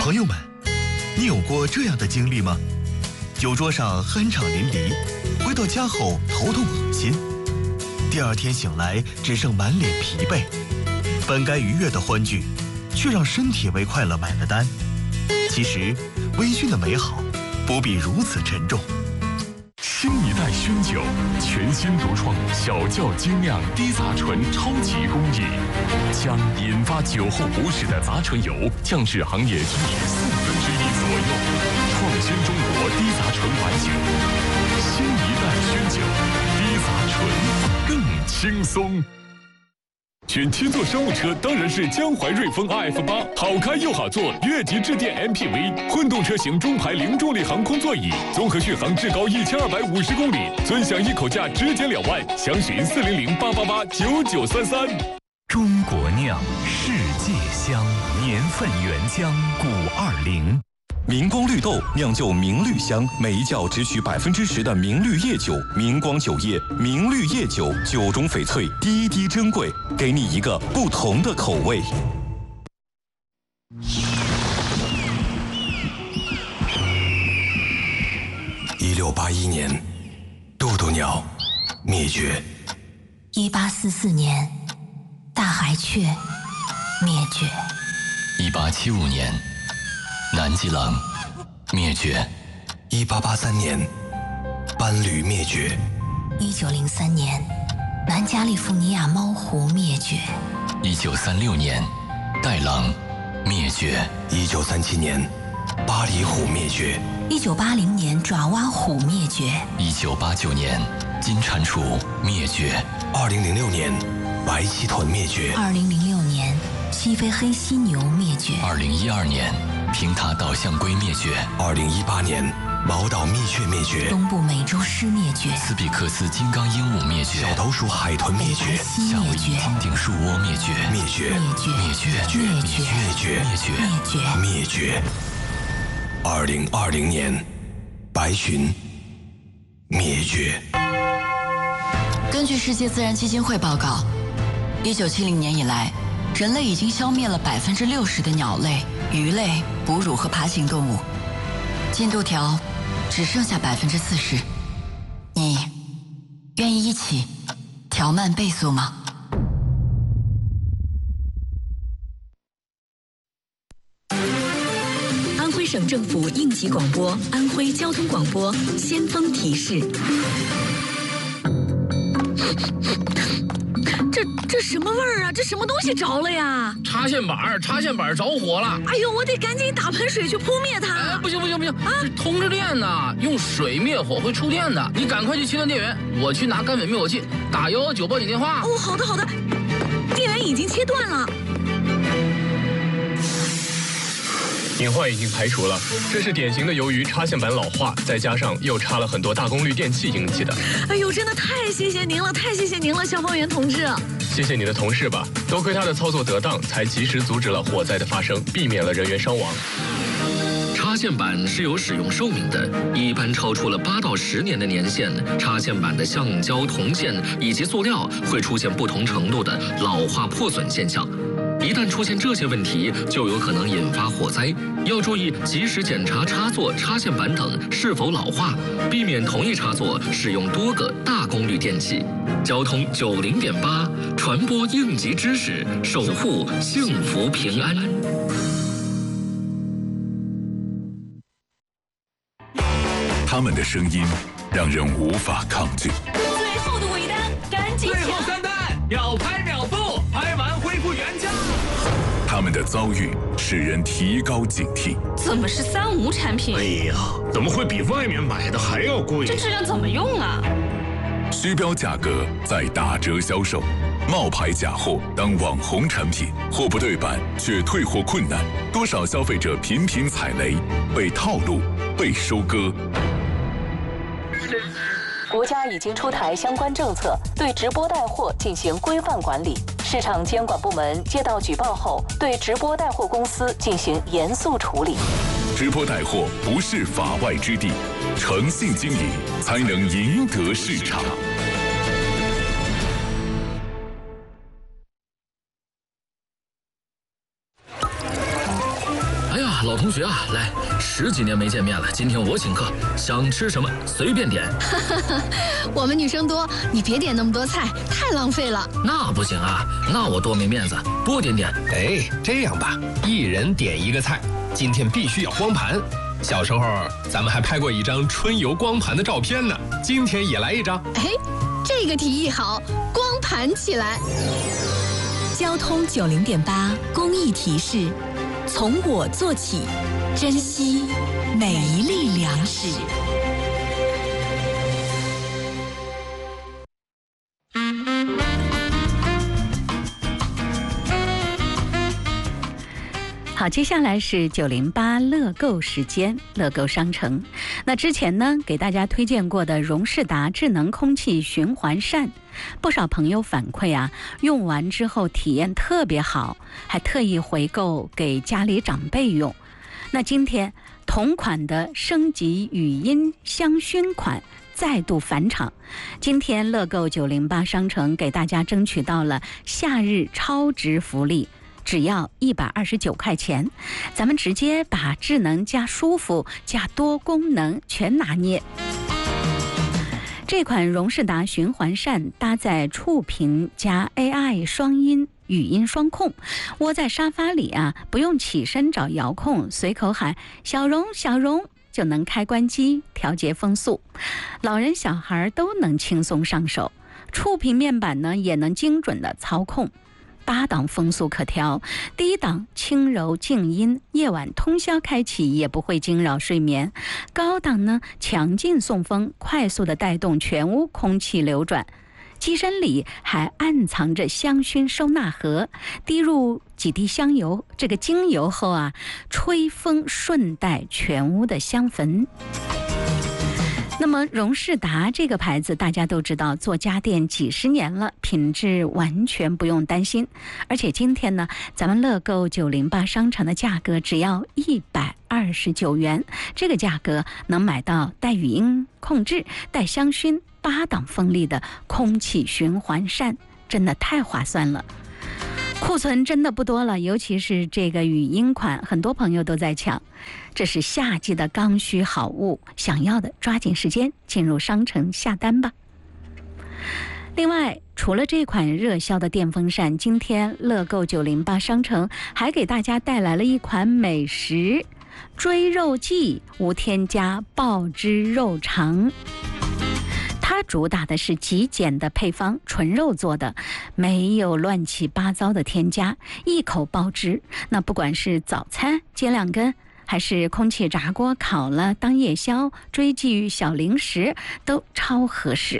朋友们，你有过这样的经历吗？酒桌上酣畅淋漓，回到家后头痛恶心，第二天醒来只剩满脸疲惫，本该愉悦的欢聚，却让身体为快乐买了单。其实，微醺的美好不必如此沉重。 新一代熏酒，全新独创小窖精酿低杂醇超级工艺，将引发酒后不适的杂醇油降至行业均值1/4左右，创新中国低杂醇白酒。新一代熏酒，低杂醇更轻松。选七座商务车当然是江淮瑞风 RF8，好开又好坐，越级致电 MPV， 混动车型中排零重力航空座椅，综合续航至高1250公里，尊享一口价直减2万，详询400-888-9933。 中国酿，世界香，年份原浆520。 明光绿豆酿就明绿香，每一窖只取10%的明绿叶酒，明光酒业明绿叶酒，酒中翡翠，滴滴珍贵，给你一个不同的口味。 1681年，渡渡鸟灭绝。 1844年，大海雀灭绝。 1875年，南极狼灭绝。 1883年，斑驴灭绝。 1903年，南加利福尼亚猫狐灭绝。 1936年，袋狼灭绝。 1937年，巴黎虎灭绝。 1980年，爪哇虎灭绝。 1989年，金蟾蜍灭绝。 2006年，白鳍豚灭绝。 2006年，西非黑犀牛灭绝。 2012年，平塔岛象龟灭绝。 2018年，毛岛蜜雀灭绝。 东部美洲狮灭绝。 斯比克斯金刚鹦鹉灭绝。 小头鼠海豚灭绝。 夏威夷金顶树窝灭绝。 灭绝。灭绝。2020年，白鲟灭绝。 根据世界自然基金会报告，1970年以来，人类已经消灭了60%的鸟类、鱼类、哺乳和爬行动物，进度条只剩下40%。你愿意一起调慢倍速吗？ 安徽省政府应急广播，安徽交通广播先锋提示。这什么味儿啊？这什么东西着了呀？ 插线板着火了！ 哎呦，我得赶紧打盆水去扑灭它！ 不行啊！是通着电呢，用水灭火会触电的。你赶快去切断电源，我去拿干粉灭火器，打119报警电话。 哦，好的，电源已经切断了。 隐患已经排除了，这是典型的由于插线板老化，再加上又插了很多大功率电器引起的。 哎呦，真的太谢谢您了，消防员同志！ 谢谢你的同事吧，多亏他的操作得当，才及时阻止了火灾的发生，避免了人员伤亡。 插线板是有使用寿命的，一般超出了8到10年的年限，插线板的橡胶、铜线以及塑料会出现不同程度的老化破损现象。一旦出现这些问题，就有可能引发火灾。要注意及时检查插座、插线板等是否老化，避免同一插座使用多个大功率电器。交通90.8，传播应急知识，守护幸福平安。 他们的声音让人无法抗拒。 最后的尾单，赶紧抢！ 最后3单，秒拍秒付，拍完恢复原价。 他们的遭遇使人提高警惕。 怎么是3无产品？ 哎呀，怎么会比外面买的还要贵？ 这质量怎么用啊？ 虚标价格在打折销售，冒牌假货当网红产品，货不对版却退货困难，多少消费者频频踩雷，被套路，被收割。 国家已经出台相关政策，对直播带货进行规范管理。市场监管部门接到举报后，对直播带货公司进行严肃处理。 直播带货不是法外之地，诚信经营才能赢得市场。 老同学啊，来，10几年没见面了，今天我请客，想吃什么随便点。 我们女生多，你别点那么多菜，太浪费了。 那不行啊，那我多没面子，多点点。 哎，这样吧，1人点1个菜，今天必须要光盘。小时候咱们还拍过一张春游光盘的照片呢，今天也来一张。 哎，这个提议好，光盘起来。 交通90.8公益提示：从我做起，珍惜每一粒粮食。 好，接下来是908乐购时间，乐购商城。那之前呢，给大家推荐过的荣仕达智能空气循环扇，不少朋友反馈啊，用完之后体验特别好，还特意回购给家里长辈用。那今天同款的升级语音香薰款再度返场，今天乐购908商城给大家争取到了夏日超值福利。只要129块钱，咱们直接把智能加舒服加多功能全拿捏。这款荣仕达循环扇搭载触屏加 AI 双音语音双控，窝在沙发里啊，不用起身找遥控，随口喊小荣小荣就能开关机调节风速，老人小孩都能轻松上手。触屏面板呢也能精准的操控。8档风速可调，低档轻柔静音，夜晚通宵开启也不会惊扰睡眠。高档呢，强劲送风，快速的带动全屋空气流转。机身里还暗藏着香薰收纳盒，滴入几滴香油，这个精油后啊，吹风顺带全屋的香氛。那么荣仕达这个牌子大家都知道，做家电几10年了，品质完全不用担心。而且今天呢，咱们乐购908商城的价格只要129元，这个价格能买到带语音控制、带香薰、8档风力的空气循环扇，真的太划算了。库存真的不多了，尤其是这个语音款，很多朋友都在抢。这是夏季的刚需好物，想要的抓紧时间进入商城下单吧。另外，除了这款热销的电风扇，今天乐购908商城还给大家带来了一款美食追肉记无添加爆汁肉肠。它主打的是极简的配方，纯肉做的，没有乱七八糟的添加，一口爆汁。那不管是早餐煎2根，还是空气炸锅烤了当夜宵，追剧小零食都超合适。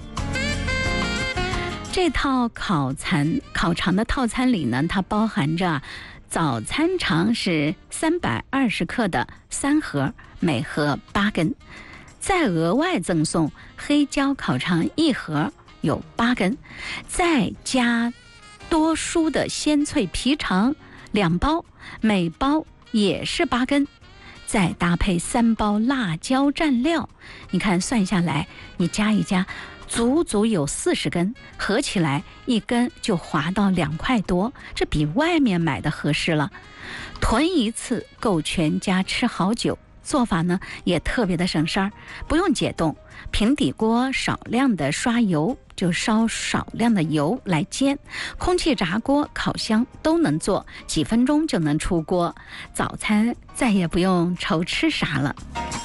这套烤肠的套餐里呢，它包含着早餐肠是320克的3盒，每盒8根。再额外赠送黑椒烤肠1盒，有8根，再加多蔬的鲜脆皮肠2包，每包也是8根，再搭配3包辣椒蘸料，你看算下来，你加一加，足足有40根，合起来1根就划到2块多，这比外面买的合适了。囤一次够全家吃好久。做法呢也特别的省事儿，不用解冻，平底锅少量的刷油，就烧少量的油来煎，空气炸锅、烤箱都能做，几分钟就能出锅，早餐再也不用愁吃啥了。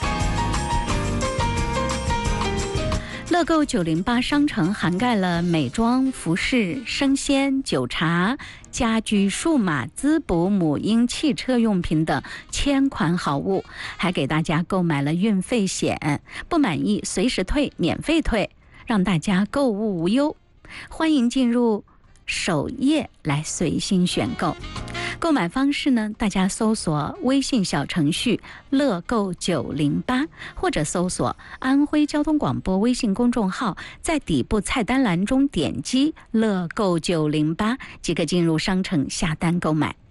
乐购908商城涵盖了美妆、服饰、生鲜、酒茶、家居、数码、滋补、母婴、汽车用品等1000款好物，还给大家购买了运费险，不满意随时退，免费退，让大家购物无忧。欢迎进入首页来随心选购。购买方式呢，大家搜索微信小程序乐购908，或者搜索安徽交通广播微信公众号，在底部菜单栏中点击乐购908即可进入商城下单购买。